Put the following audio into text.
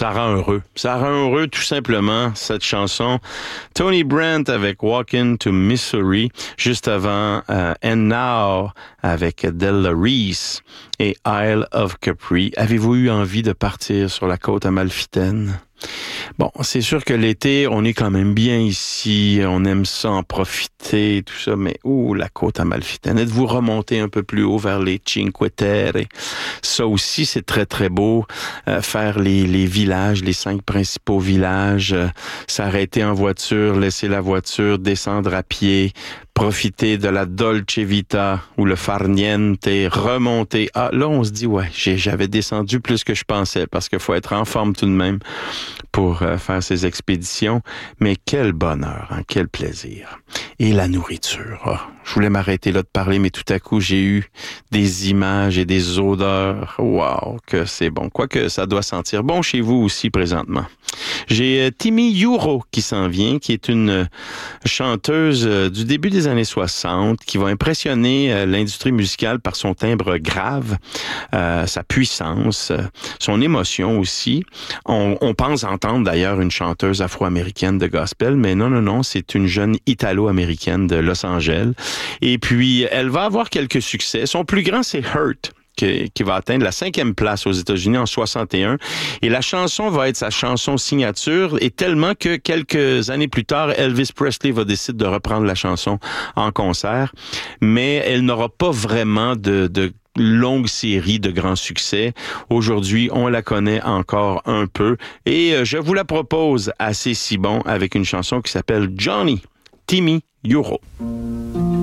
Ça rend heureux. Ça rend heureux tout simplement, cette chanson. Tony Brent avec Walkin' to Missouri, juste avant And Now avec Della Reese et Isle of Capri. Avez-vous eu envie de partir sur la côte amalfitaine? Bon, c'est sûr que l'été, on est quand même bien ici, on aime ça en profiter, tout ça, mais la côte amalfitaine. Êtes-vous remonté un peu plus haut vers les Cinque Terre? Ça aussi, c'est très, très beau. Faire les villages, les 5 principaux villages, s'arrêter en voiture, laisser la voiture, descendre à pied, profiter de la Dolce Vita ou le Farniente, remonter. Ah, là, on se dit, j'avais descendu plus que je pensais parce qu'il faut être en forme tout de même pour faire ces expéditions. Mais quel bonheur, hein, quel plaisir. Et la nourriture. Je voulais m'arrêter là de parler, mais tout à coup, j'ai eu des images et des odeurs. Wow, que c'est bon. Quoique ça doit sentir bon chez vous aussi présentement. J'ai Timi Yuro qui s'en vient, qui est une chanteuse du début des années 60, qui va impressionner l'industrie musicale par son timbre grave, sa puissance, son émotion aussi. On pense entendre d'ailleurs une chanteuse afro-américaine de gospel, mais non, c'est une jeune italo-américaine de Los Angeles. Et puis, elle va avoir quelques succès. Son plus grand, c'est Hurt, qui va atteindre la 5e place aux États-Unis en 61. Et la chanson va être sa chanson signature, et tellement que quelques années plus tard, Elvis Presley va décider de reprendre la chanson en concert. Mais elle n'aura pas vraiment de longue série de grands succès. Aujourd'hui, on la connaît encore un peu. Et je vous la propose assez si bon avec une chanson qui s'appelle Johnny, Timi Yuro.